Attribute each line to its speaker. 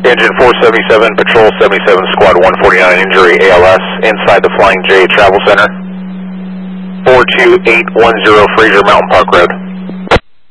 Speaker 1: Engine 477, Patrol 77, Squad 149, injury ALS, inside the Flying J Travel Center. 42810 Fraser Mountain Park Road.